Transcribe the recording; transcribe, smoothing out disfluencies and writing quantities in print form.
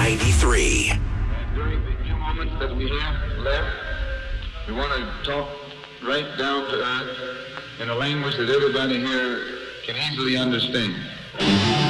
93. During the few moments that we have left, we want to talk right down to earth in a language that everybody here can easily understand.